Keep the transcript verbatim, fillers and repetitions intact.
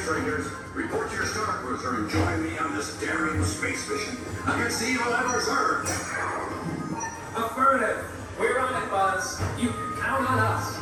Rangers. Report to your star cruiser and join me on this daring space mission against the evil Emperor's Earth. Affirmative. We're on it, Buzz. You can count on us.